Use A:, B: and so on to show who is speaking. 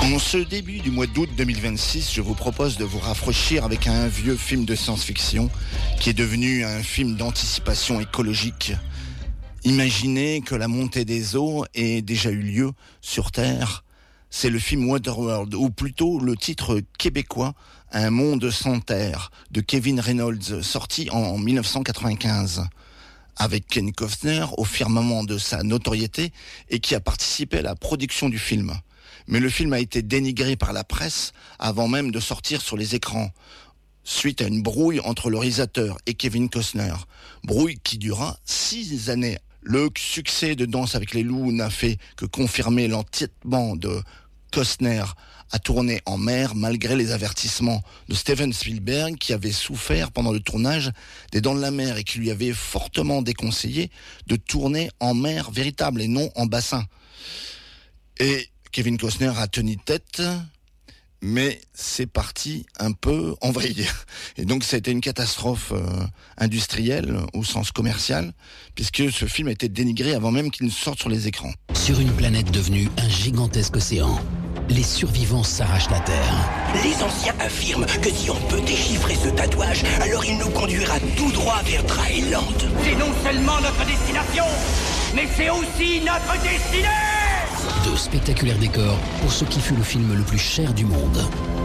A: En ce début du mois d'août 2026, je vous propose de vous rafraîchir avec un vieux film de science-fiction qui est devenu un film d'anticipation écologique. Imaginez que la montée des eaux ait déjà eu lieu sur Terre. C'est le film Waterworld, ou plutôt le titre québécois Un monde sans terre de Kevin Reynolds, sorti en 1995. Avec Kevin Costner au firmament de sa notoriété et qui a participé à la production du film. Mais le film a été dénigré par la presse avant même de sortir sur les écrans, suite à une brouille entre le réalisateur et Kevin Costner. Brouille qui dura 6 années. Le succès de Danse avec les loups n'a fait que confirmer l'entêtement de Costner à tourner en mer malgré les avertissements de Steven Spielberg qui avait souffert pendant le tournage des Dents de la Mer et qui lui avait fortement déconseillé de tourner en mer véritable et non en bassin. Et Kevin Costner a tenu tête, mais c'est parti un peu en vrille. Et donc ça a été une catastrophe industrielle au sens commercial, puisque ce film a été dénigré avant même qu'il ne sorte sur les écrans.
B: Sur une planète devenue un gigantesque océan, les survivants s'arrachent la terre.
C: Les anciens affirment que si on peut déchiffrer ce tatouage, alors il nous conduira tout droit vers Dryland. C'est non seulement notre destination, mais c'est aussi notre destinée!
B: De spectaculaires décors pour ce qui fut le film le plus cher du monde.